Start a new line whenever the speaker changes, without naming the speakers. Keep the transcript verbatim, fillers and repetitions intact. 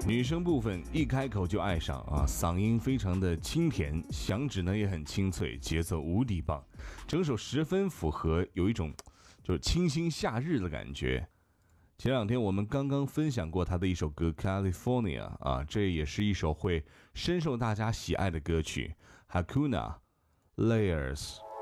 女生部分一开口就爱上啊，嗓音非常的清甜，响指呢也很清脆，节奏无敌棒，整首十分符合有一种就是清新夏日的感觉。前两天我们刚刚分享过他的一首歌《California》啊，这也是一首会深受大家喜爱的歌曲 Hakuna Layers。